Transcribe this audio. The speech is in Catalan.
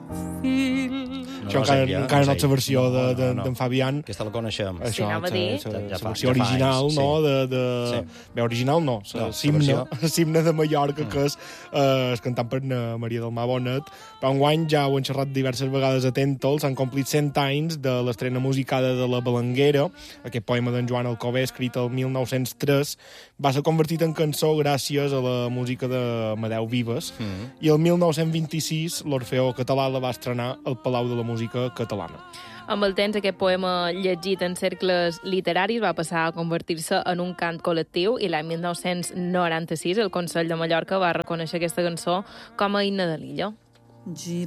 Això encara no és la versió d'en Fabián. Aquesta la coneixem. Això, anava a dir. la versió original, no? Bé, original no, l'himne de Mallorca, que és el cantant per Maria del Mar Bonet. Però enguany ja ho han xerrat diverses vegades a Tèntol, s'han complit 100 anys de l'estrena musicada de La Balanguera, aquest poema d'en Joan Alcover, escrit el 1903, va ser convertit en cançó gràcies a la música d'Amadeu Vives, i el 1926 l'Orfeó Català la va estrenar al Palau de la Música Catalana. Amb el temps, aquest poema llegit en cercles literaris va passar a convertir-se en un cant col·lectiu i l'any 1996 el Consell de Mallorca va reconèixer aquesta cançó com a himne de l'illa.